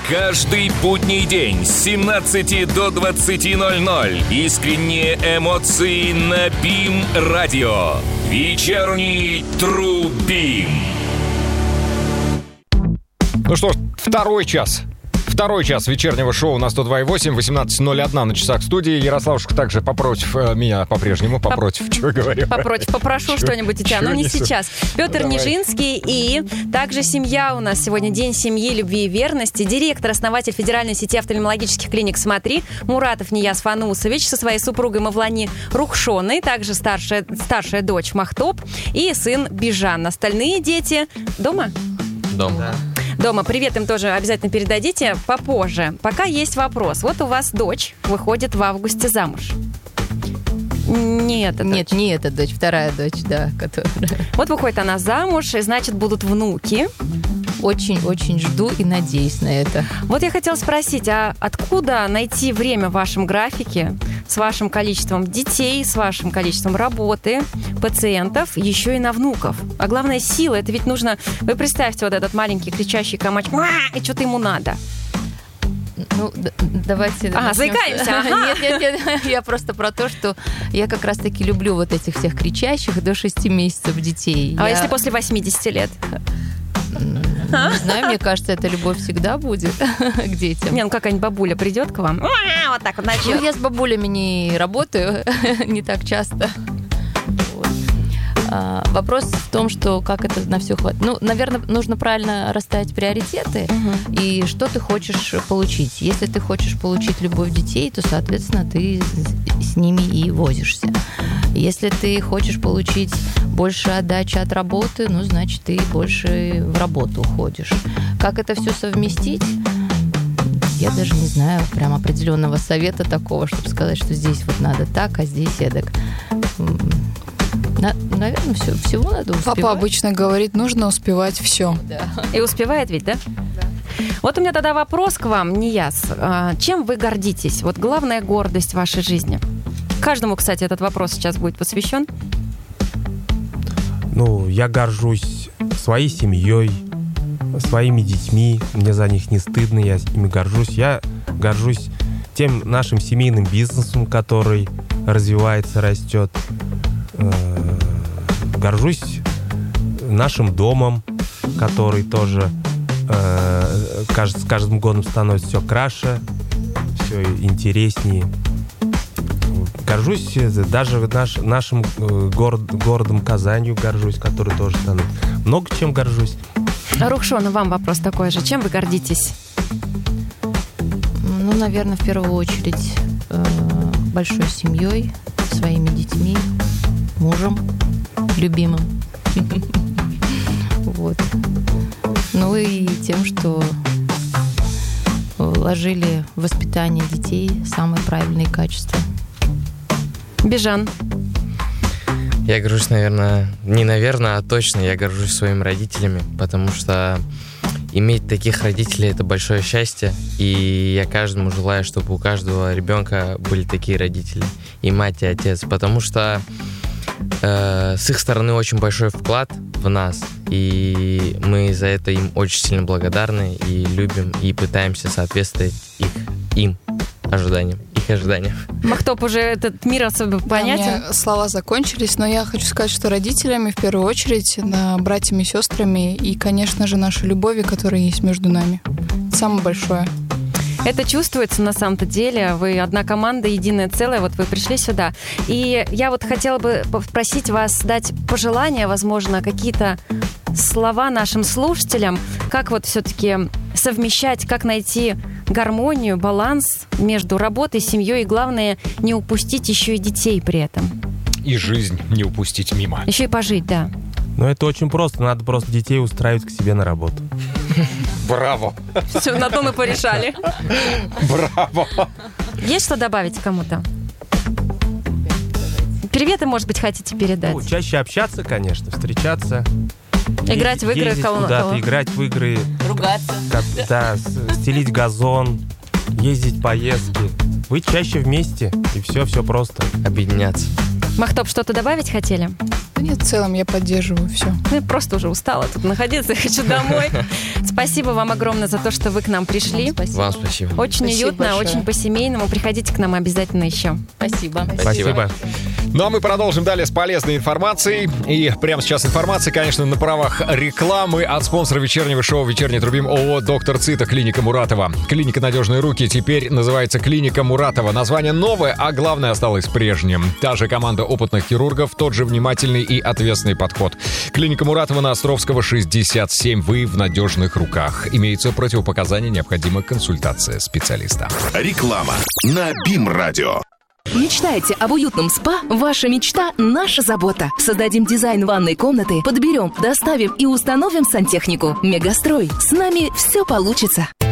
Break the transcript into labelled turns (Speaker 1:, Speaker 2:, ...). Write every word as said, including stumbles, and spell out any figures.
Speaker 1: Каждый будний день с семнадцати до двадцати ноль-ноль. Искренние эмоции на БИМ-радио. Вечерний True BIM.
Speaker 2: Ну что ж, второй час. Второй час вечернего шоу на сто два и восемь, восемнадцать ноль один на часах студии. Ярославушка также попротив э, меня по-прежнему. Попротив, Поп... что я говорю?
Speaker 3: Попротив, попрошу что-нибудь у тебя, но не несу? Сейчас. Петр Давай. Нижинский и также семья у нас сегодня. День семьи, любви и верности. Директор, основатель федеральной сети офтальмологических клиник «Смотри» Муратов Нияз Фанусович со своей супругой Мавлани Рухшоной, также старшая, старшая дочь Махтоп и сын Бижан. Остальные дети дома?
Speaker 2: Дома. Да.
Speaker 3: Дома. Привет им тоже обязательно передадите попозже. Пока есть вопрос. Вот у вас дочь выходит в августе замуж. Не эта дочь.
Speaker 4: Нет, не эта дочь, вторая дочь, да. Которая...
Speaker 3: Вот выходит она замуж, и значит будут внуки.
Speaker 4: Очень-очень жду и надеюсь на это.
Speaker 3: Вот я хотела спросить, а откуда найти время в вашем графике с вашим количеством детей, с вашим количеством работы, пациентов, еще и на внуков? А главное, сила. Это ведь нужно... Вы представьте вот этот маленький кричащий комач, и что-то ему надо.
Speaker 4: Ну, д- давайте...
Speaker 3: Ага, заикаемся. Ага.
Speaker 4: Нет, нет, нет, я просто про то, что я как раз-таки люблю вот этих всех кричащих до шести месяцев детей.
Speaker 3: А
Speaker 4: я...
Speaker 3: если после восьмидесяти лет?
Speaker 4: Не знаю, мне кажется, эта любовь всегда будет к детям.
Speaker 3: Не, ну какая-нибудь бабуля придет к вам, вот так вот начнет.
Speaker 4: Ну, я с бабулями не работаю, не так часто. Вот. А, вопрос в том, что как это на все хватит. Ну, наверное, нужно правильно расставить приоритеты угу. и что ты хочешь получить. Если ты хочешь получить любовь детей, то, соответственно, ты с ними и возишься. Если ты хочешь получить больше отдачи от работы, ну, значит, ты больше в работу уходишь. Как это все совместить? Я даже не знаю прям определенного совета такого, чтобы сказать, что здесь вот надо так, а здесь эдак. На, наверное, все, всего надо успевать.
Speaker 5: Папа обычно говорит, нужно успевать все.
Speaker 3: Да. И успевает ведь, да? Да. Вот у меня тогда вопрос к вам, Нияз. Чем вы гордитесь? Вот главная гордость в вашей жизни. Каждому, кстати, этот вопрос сейчас будет посвящен.
Speaker 6: Ну, я горжусь своей семьей, своими детьми. Мне за них не стыдно, я ими горжусь. Я горжусь тем нашим семейным бизнесом, который развивается, растет. Горжусь нашим домом, который тоже с каждым годом становится все краше, все интереснее. Горжусь даже наш, нашим город, городом Казанью, горжусь, который тоже становится. Много чем горжусь.
Speaker 3: Рухшона, вам вопрос такой же. Чем вы гордитесь?
Speaker 4: Ну, наверное, в первую очередь большой семьей, своими детьми, мужем любимым. Вот. Ну и тем, что вложили в воспитание детей самые правильные качества.
Speaker 3: Бижан.
Speaker 7: Я горжусь, наверное, не наверное, а точно я горжусь своими родителями, потому что иметь таких родителей — это большое счастье, и я каждому желаю, чтобы у каждого ребенка были такие родители, и мать, и отец, потому что э, с их стороны очень большой вклад в нас, и мы за это им очень сильно благодарны и любим, и пытаемся соответствовать их, им ожиданиям, их ожиданиям.
Speaker 3: Махтоп, уже этот мир особо понятен?
Speaker 5: Да, у меня слова закончились, но я хочу сказать, что родителями в первую очередь, на братьями и сестрами и, конечно же, нашей любови, которая есть между нами. Самое большое.
Speaker 3: Это чувствуется на самом-то деле. Вы одна команда, единое целое. Вот вы пришли сюда. И я вот хотела бы попросить вас дать пожелания, возможно, какие-то слова нашим слушателям, как вот все-таки совмещать, как найти гармонию, баланс между работой, семьей и, главное, не упустить еще и детей при этом.
Speaker 2: И жизнь не упустить мимо.
Speaker 3: Еще и пожить, да.
Speaker 6: Ну, это очень просто. Надо просто детей устраивать к себе на работу.
Speaker 2: Браво!
Speaker 3: Все, на то мы порешали.
Speaker 2: Браво!
Speaker 3: Есть что добавить кому-то? Приветы, может быть, хотите передать?
Speaker 6: Ну, чаще общаться, конечно, встречаться.
Speaker 3: Играть в игры.
Speaker 6: Ездить
Speaker 3: кого-
Speaker 6: куда-то,
Speaker 3: кого?
Speaker 6: играть в игры.
Speaker 4: Ругаться.
Speaker 6: Как, да, стелить газон, ездить в поездки. Быть чаще вместе, и все, все просто.
Speaker 7: Объединяться.
Speaker 3: Махтоп, что-то добавить хотели?
Speaker 5: Да нет, в целом я поддерживаю все.
Speaker 3: Ну, я просто уже устала тут находиться, я хочу домой. Спасибо вам огромное за то, что вы к нам пришли.
Speaker 4: Спасибо.
Speaker 7: Вам спасибо.
Speaker 3: Очень
Speaker 5: Спасибо
Speaker 3: уютно,
Speaker 5: большое.
Speaker 3: очень по-семейному. Приходите к нам обязательно еще.
Speaker 4: Спасибо.
Speaker 6: Спасибо.
Speaker 2: Ну а мы продолжим далее с полезной информацией. И прямо сейчас информация, конечно, на правах рекламы от спонсора вечернего шоу «Вечерний Трубим» ООО «Доктор Цита», клиника Муратова. Клиника «Надежные руки» теперь называется клиника Муратова. Название новое, а главное осталось прежним. Та же команда опытных хирургов, тот же внимательный и ответственный подход. Клиника Муратова на Островского, шестьдесят семь. Вы в надежных руках. Имеются противопоказания, необходима консультация специалиста.
Speaker 1: Реклама на БИМ-радио.
Speaker 8: Мечтаете об уютном спа? Ваша мечта – наша забота. Создадим дизайн ванной комнаты, подберем, доставим и установим сантехнику. Мегастрой. С нами все получится.